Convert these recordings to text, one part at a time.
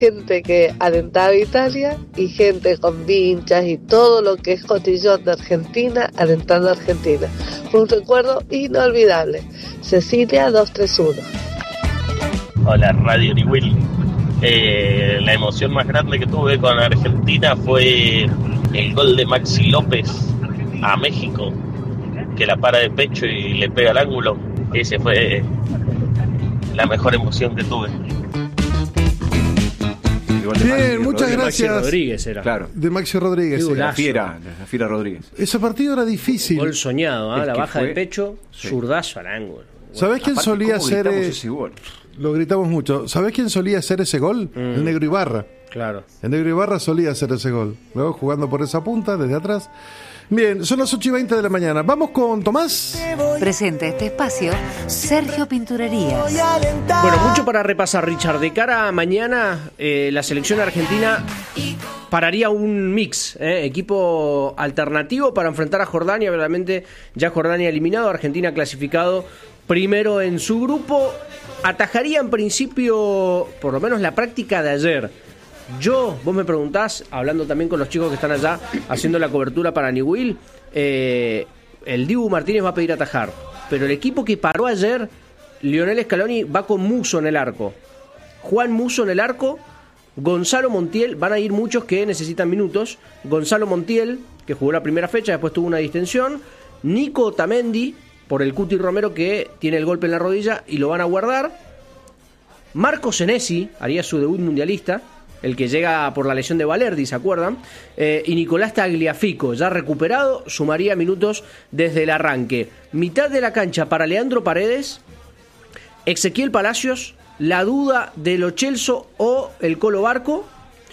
gente que alentaba a Italia y gente con vinchas y todo lo que es cotillón de Argentina alentando a Argentina. Fue un recuerdo inolvidable. Cecilia 231. Hola, Radio Niwil. La emoción más grande que tuve con Argentina fue el gol de Maxi López a México, que la para de pecho y le pega al ángulo. Ese fue la mejor emoción que tuve. Bien, muchas gracias. Maxi Rodríguez era. Claro. De Maxi Rodríguez. La fiera Rodríguez. Ese partido era difícil. Gol soñado, ¿eh? La baja fue... de pecho, zurdazo al ángulo. ¿Sabés quién solía hacer ese gol? Lo gritamos mucho. ¿Sabés quién solía hacer ese gol? El Negro Ibarra. Claro. El Negro Ibarra solía hacer ese gol. Luego jugando por esa punta, desde atrás. Bien, son las 8:20 de la mañana. Vamos con Tomás. Presenta este espacio Sergio Pinturerías. Bueno, mucho para repasar, Richard. De cara a mañana, la selección argentina pararía un mix, equipo alternativo para enfrentar a Jordania. Realmente ya Jordania eliminado, Argentina clasificado primero en su grupo. Atajaría en principio, por lo menos la práctica de ayer. Vos me preguntás, hablando también con los chicos que están allá haciendo la cobertura para Niwil, el Dibu Martínez va a pedir atajar, pero el equipo que paró ayer, Lionel Scaloni va con Musso en el arco, Juan Musso en el arco, Gonzalo Montiel, van a ir muchos que necesitan minutos, Gonzalo Montiel, que jugó la primera fecha, después tuvo una distensión, Nico Otamendi, por el Cuti Romero que tiene el golpe en la rodilla y lo van a guardar, Marco Senesi haría su debut mundialista, el que llega por la lesión de Valerdi, ¿se acuerdan? Y Nicolás Tagliafico, ya recuperado, sumaría minutos desde el arranque. Mitad de la cancha para Leandro Paredes, Ezequiel Palacios, la duda de Lo Celso o el Colo Barco,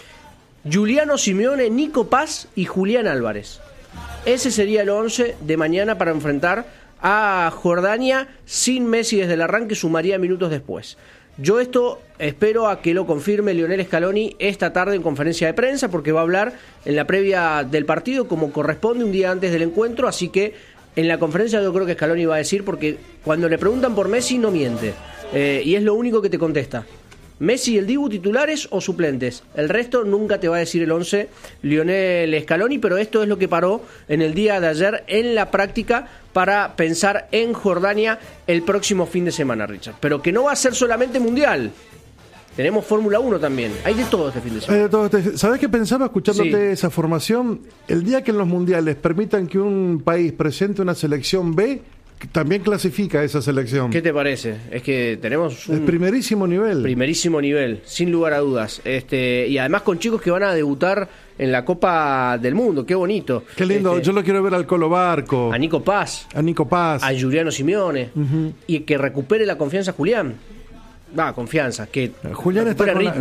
Giuliano Simeone, Nico Paz y Julián Álvarez. Ese sería el 11 de mañana para enfrentar a Jordania. Sin Messi desde el arranque, sumaría minutos después. Yo esto espero a que lo confirme Lionel Scaloni esta tarde en conferencia de prensa, porque va a hablar en la previa del partido como corresponde un día antes del encuentro, así que en la conferencia yo creo que Scaloni va a decir, porque cuando le preguntan por Messi no miente, y es lo único que te contesta. Messi y el Dibu titulares o suplentes. El resto nunca te va a decir el 11 Lionel Scaloni, pero esto es lo que paró en el día de ayer en la práctica para pensar en Jordania el próximo fin de semana, Richard. Pero que no va a ser solamente mundial. Tenemos Fórmula 1 también. Hay de todo este fin de semana. ¿Sabés qué pensaba escuchándote esa formación? El día que en los mundiales permitan que un país presente una selección B, también clasifica esa selección. ¿Qué te parece? Es que tenemos el primerísimo nivel. Primerísimo nivel, sin lugar a dudas. Y además con chicos que van a debutar en la Copa del Mundo. Qué bonito. Qué lindo. Yo lo quiero ver al Colo Barco. A Nico Paz. A Giuliano Simeone. Y que recupere la confianza Julián. Confianza, que Julián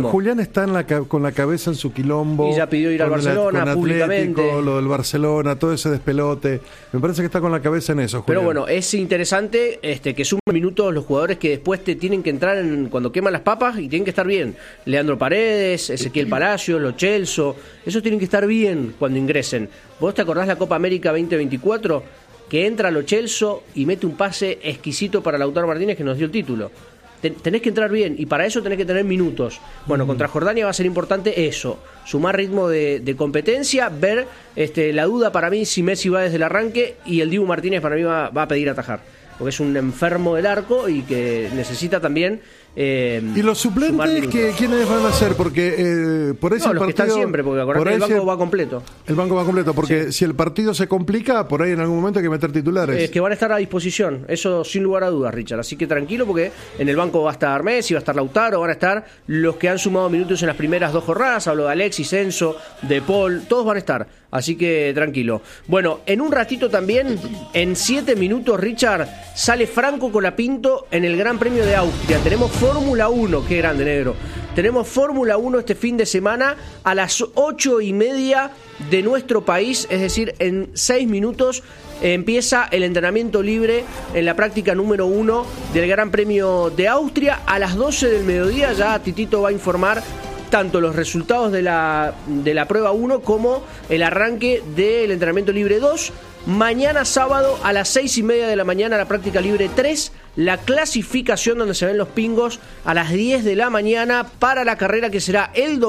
está con la cabeza en su quilombo. Y ya pidió ir al Barcelona públicamente. Lo del Barcelona, todo ese despelote. Me parece que está con la cabeza en eso, Julián. Pero bueno, es interesante que sumen minutos los jugadores que después te tienen que entrar cuando queman las papas y tienen que estar bien. Leandro Paredes, Ezequiel Palacios, Lo Celso, esos tienen que estar bien cuando ingresen. ¿Vos te acordás la Copa América 2024? Que entra Lo Celso y mete un pase exquisito para Lautaro Martínez que nos dio el título. Tenés que entrar bien y para eso tenés que tener minutos. Bueno, contra Jordania va a ser importante eso, sumar ritmo de competencia, ver la duda para mí si Messi va desde el arranque, y el Dibu Martínez para mí va a pedir atajar, porque es un enfermo del arco y que necesita también ¿y los suplentes quiénes van a ser? Porque por eso los el partido, que están siempre, porque acordate, el banco va completo. El banco va completo, porque si el partido se complica, por ahí en algún momento hay que meter titulares. Es que van a estar a disposición, eso sin lugar a dudas, Richard. Así que tranquilo, porque en el banco va a estar Messi, va a estar Lautaro, van a estar los que han sumado minutos en las primeras 2 jornadas. Hablo de Alexis, Enzo, De Paul, todos van a estar. Así que tranquilo. Bueno, en un ratito también, en 7 minutos, Richard, sale Franco Colapinto en el Gran Premio de Austria. Tenemos Fórmula 1, qué grande, negro. Tenemos Fórmula 1 este fin de semana a las 8:30 de nuestro país, es decir, en 6 minutos empieza el entrenamiento libre en la práctica número 1 del Gran Premio de Austria. A las 12 del mediodía ya Titito va a informar tanto los resultados de la prueba 1 como el arranque del entrenamiento libre 2. Mañana sábado a las 6:30 de la mañana la práctica libre 3, la clasificación donde se ven los pingos a las 10 de la mañana para la carrera que será el domingo.